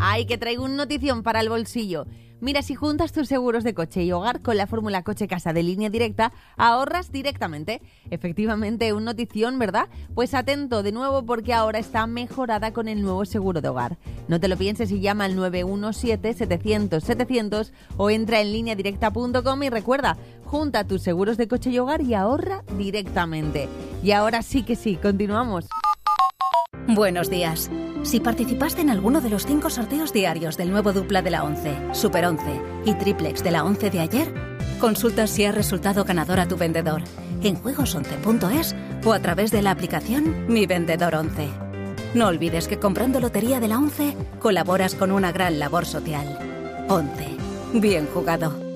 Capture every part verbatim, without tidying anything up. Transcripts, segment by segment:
Ay, que traigo una notición para el bolsillo. Mira, si juntas tus seguros de coche y hogar con la fórmula coche-casa de Línea Directa, ahorras directamente. Efectivamente, un notición, ¿verdad? Pues atento de nuevo porque ahora está mejorada con el nuevo seguro de hogar. No te lo pienses y llama al nueve uno siete, setecientos, setecientos o entra en línea directa punto com y recuerda, junta tus seguros de coche y hogar y ahorra directamente. Y ahora sí que sí, continuamos. Buenos días. Si participaste en alguno de los cinco sorteos diarios del nuevo Dupla de la once, Super once y Triplex de la once de ayer, consulta si has resultado ganador a tu vendedor en juegos once punto es o a través de la aplicación Mi Vendedor once. No olvides que comprando Lotería de la once colaboras con una gran labor social. once. Bien jugado.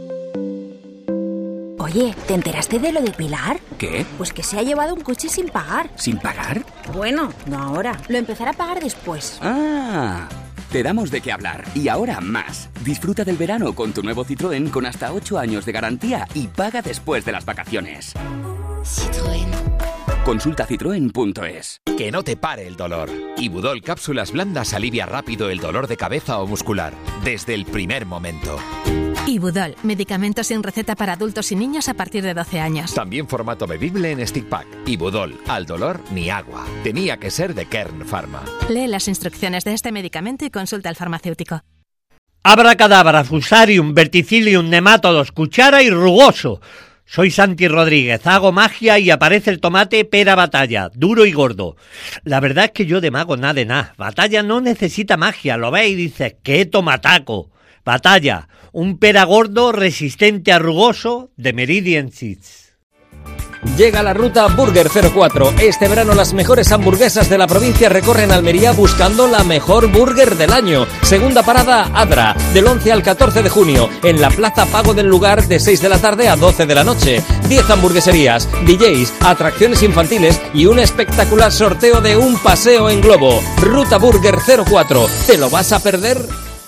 Oye, ¿te enteraste de lo de Pilar? ¿Qué? Pues que se ha llevado un coche sin pagar. ¿Sin pagar? Bueno, no ahora. Lo empezará a pagar después. Ah, te damos de qué hablar. Y ahora más. Disfruta del verano con tu nuevo Citroën con hasta ocho años de garantía y paga después de las vacaciones. Citroën. Consulta citroen punto es. Que no te pare el dolor. Ibudol Cápsulas Blandas alivia rápido el dolor de cabeza o muscular, desde el primer momento. Ibudol, medicamento sin receta para adultos y niños a partir de doce años. También formato bebible en stick pack. Ibudol, al dolor ni agua. Tenía que ser de Kern Pharma. Lee las instrucciones de este medicamento y consulta al farmacéutico. Abracadabra, fusarium, verticillium, nematodos, cuchara y rugoso. Soy Santi Rodríguez, hago magia y aparece el tomate pera batalla, duro y gordo. La verdad es que yo de mago nada de nada. Batalla no necesita magia, lo ves y dices, ¡qué tomataco! Batalla, un pera gordo resistente a rugoso de Meridian Seeds. Llega la ruta Burger cero cuatro. Este verano las mejores hamburguesas de la provincia recorren Almería buscando la mejor burger del año. Segunda parada, Adra, del once al catorce de junio, en la Plaza Pago del lugar de seis de la tarde a doce de la noche. diez hamburgueserías, D Js, atracciones infantiles y un espectacular sorteo de un paseo en globo. Ruta Burger cero cuatro. ¿Te lo vas a perder?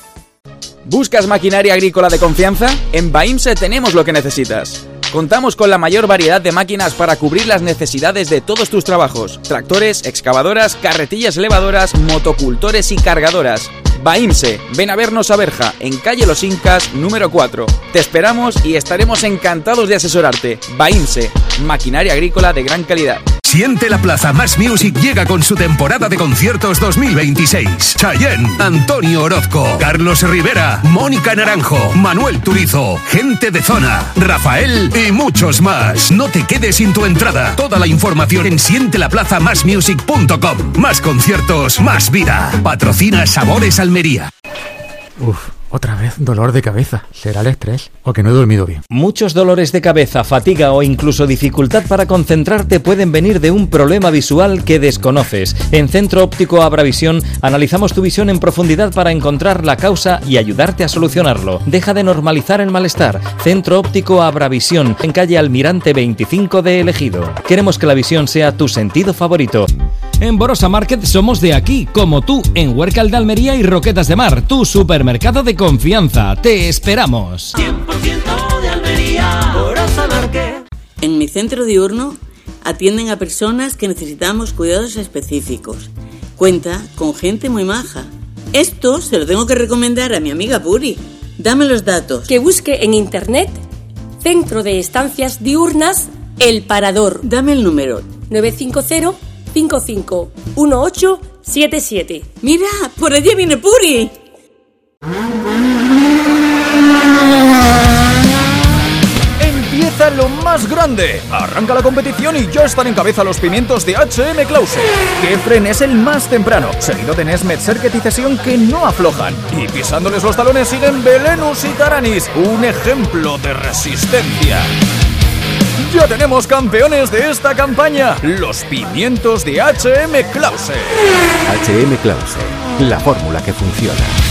¿Buscas maquinaria agrícola de confianza? En Baimse tenemos lo que necesitas. Contamos con la mayor variedad de máquinas para cubrir las necesidades de todos tus trabajos. Tractores, excavadoras, carretillas elevadoras, motocultores y cargadoras. Baimse, ven a vernos a Berja, en calle Los Incas, número cuatro. Te esperamos y estaremos encantados de asesorarte. Baimse, maquinaria agrícola de gran calidad. Siente la Plaza Más Music llega con su temporada de conciertos dos mil veintiséis. Chayanne, Antonio Orozco, Carlos Rivera, Mónica Naranjo, Manuel Turizo, Gente de Zona, Rafael y muchos más. No te quedes sin tu entrada. Toda la información en siente la plaza más music punto com. Más conciertos, más vida. Patrocina Sabores Almería. Uf, otra vez dolor de cabeza. ¿Será el estrés o que no he dormido bien? Muchos dolores de cabeza, fatiga o incluso dificultad para concentrarte pueden venir de un problema visual que desconoces. En Centro Óptico Abravisión analizamos tu visión en profundidad para encontrar la causa y ayudarte a solucionarlo. Deja de normalizar el malestar. Centro Óptico Abravisión, en calle Almirante veinticinco de El Ejido. Queremos que la visión sea tu sentido favorito. En Borosa Market somos de aquí, como tú, en Huércal de Almería y Roquetas de Mar, tu supermercado de confianza. Te esperamos. cien por ciento de Almería, Borosa Market. En mi centro diurno atienden a personas que necesitamos cuidados específicos. Cuenta con gente muy maja. Esto se lo tengo que recomendar a mi amiga Puri. Dame los datos. Que busque en internet Centro de Estancias Diurnas El Parador. Dame el número. nueve cinco cero, cinco cinco uno ocho siete siete. Mira, por allí viene Puri. Empieza lo más grande. Arranca la competición y ya están en cabeza los pimientos de H M Clause. Gefren es el más temprano, seguido de Nesmet, Serket y Cesión, que no aflojan. Y pisándoles los talones siguen Belenus y Taranis, un ejemplo de resistencia. Ya tenemos campeones de esta campaña, los pimientos de H M Clause. H M Clause, la fórmula que funciona.